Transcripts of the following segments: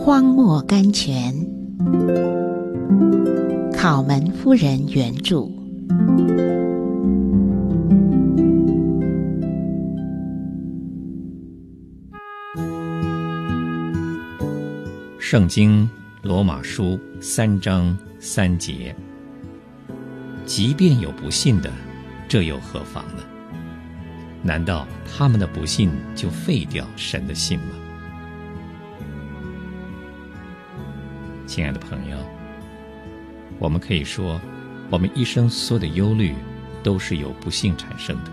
荒漠甘泉，考门夫人原著。 圣经罗马书3章3节，即便有不信的，这又何妨呢？难道他们的不信就废掉神的信吗？亲爱的朋友，我们可以说，我们一生所有的忧虑都是由不信产生的。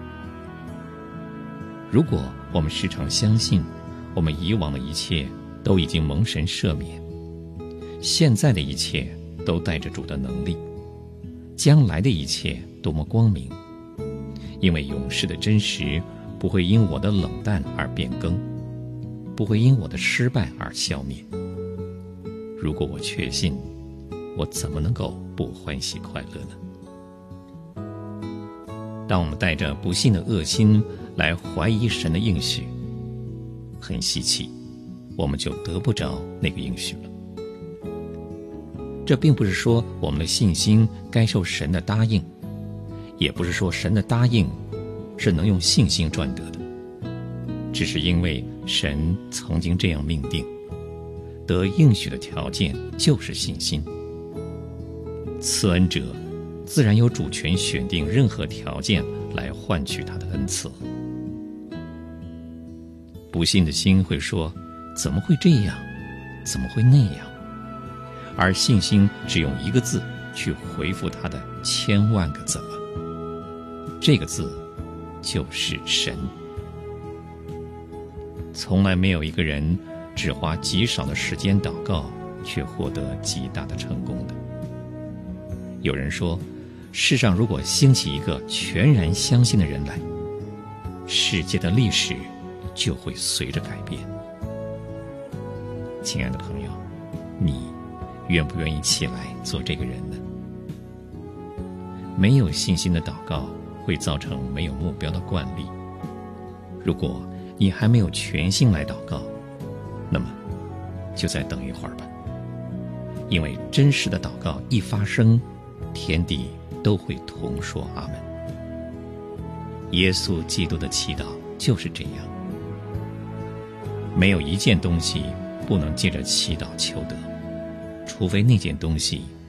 如果我们时常相信我们以往的一切都已经蒙神赦免，现在的一切都带着主的能力，将来的一切多么光明，因为永世的真实不会因我的冷淡而变更，不会因我的失败而消灭。如果我确信，我怎么能够不欢喜快乐呢？当我们带着不信的恶心来怀疑神的应许，很稀奇，我们就得不着那个应许了。这并不是说我们的信心该受神的答应，也不是说神的答应是能用信心赚得的，只是因为神曾经这样命定，得应许的条件就是信心。赐恩者自然有主权选定任何条件来换取他的恩赐。不信的心会说，怎么会这样？怎么会那样？而信心只用一个字去回复他的千万个怎么。这个字就是神。从来没有一个人只花极少的时间祷告，却获得极大的成功的。有人说，世上如果兴起一个全然相信的人来，世界的历史就会随着改变。亲爱的朋友，你愿不愿意起来做这个人呢？没有信心的祷告会造成没有目标的惯例。如果你还没有全心来祷告，那么就再等一会儿吧。因为真实的祷告一发生，天地都会同说阿门。耶稣基督的祈祷就是这样，没有一件东西不能借着祈祷求得，除非那件东西